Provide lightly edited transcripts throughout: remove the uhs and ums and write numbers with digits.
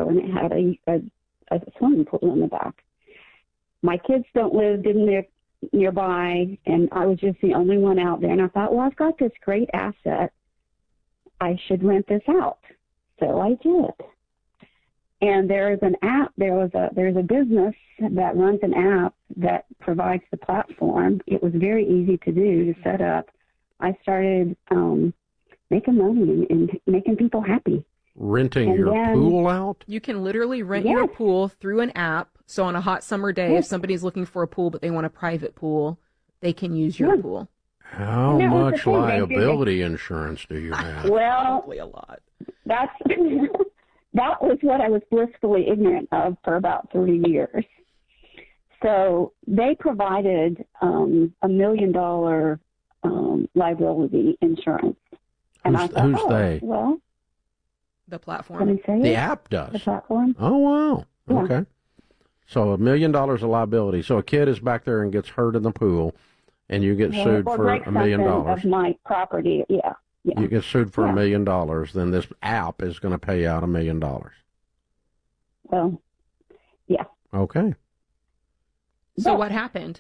condo, and it had a swimming pool in the back. My kids didn't live nearby, and I was just the only one out there. And I thought, well, I've got this great asset. I should rent this out. So I did. And there's an app. There's a business that runs an app that provides the platform. It was very easy to do, to set up. I started making money and making people happy. Renting your pool out? You can literally rent your pool through an app. So on a hot summer day, if somebody's looking for a pool but they want a private pool, they can use your pool. How much liability insurance do you have? Well, probably a lot. That was what I was blissfully ignorant of for about 3 years. So they provided $1 million liability insurance. And who's they? Well, the platform. Can I say the it? app does. The platform. Oh, wow. Yeah. Okay. So $1 million of liability. So a kid is back there and gets hurt in the pool, and you get sued for $1 million. Of my property, yeah. You get sued for $1 million, then this app is going to pay out $1 million. Well, yeah. Okay. So what happened?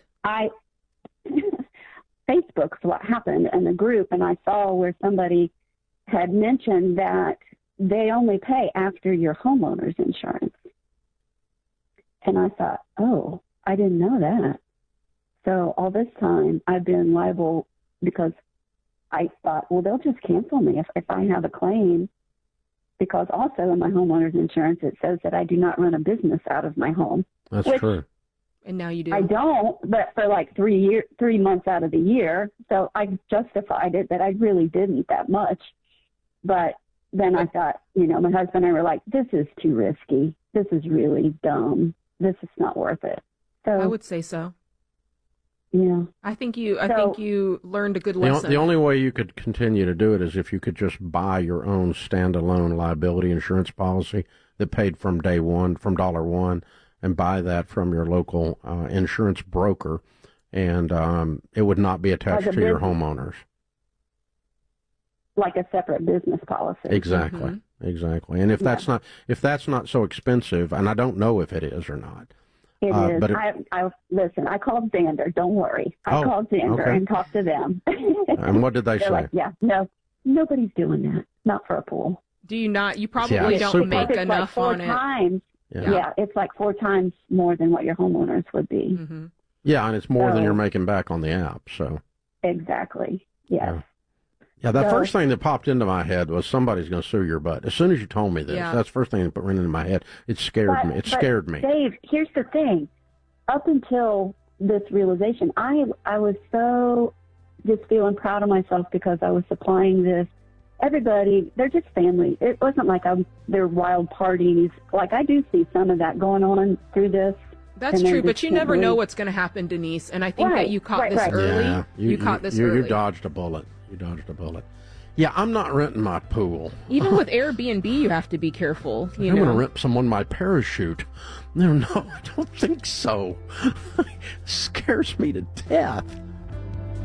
Facebook's what happened, and the group, and I saw where somebody had mentioned that they only pay after your homeowner's insurance. And I thought, oh, I didn't know that. So all this time I've been liable because I thought, well, they'll just cancel me if I have a claim. Because also in my homeowner's insurance, it says that I do not run a business out of my home. That's true. And now you do. I don't, but for like 3 months out of the year. So I justified it that I really didn't that much. But then I thought, my husband and I were like, this is too risky. This is really dumb. This is not worth it. So I would say so. Yeah. I think you learned a good lesson. The only way you could continue to do it is if you could just buy your own standalone liability insurance policy that paid from day one, from $1, and buy that from your local insurance broker, and it would not be attached to your homeowners. Like a separate business policy. Exactly. Mm-hmm. Exactly. And if that's not so expensive, and I don't know if it is or not. It is. But listen, I called Xander. Don't worry. I called Xander and talked to them. And what did they say? Like, no, nobody's doing that. Not for a pool. Do you not? You probably don't make enough like on times. it. Yeah, it's like 4 times more than what your homeowners would be. Mm-hmm. Yeah, and it's more than you're making back on the app. So exactly. Yes. Yeah, that first thing that popped into my head was somebody's going to sue your butt. As soon as you told me this, that's the first thing that went into my head. It scared me. It scared me. Dave, here's the thing. Up until this realization, I was so just feeling proud of myself because I was supplying this. Everybody, they're just family. It wasn't like they're wild parties. Like I do see some of that going on through this. That's true, but you never know what's going to happen, Denise. And I think that you caught this early. Yeah, you caught this early. You dodged a bullet. You dodged a bullet. Yeah, I'm not renting my pool. Even with Airbnb, you have to be careful. I'm going to rent someone my parachute. No, I don't think so. It scares me to death.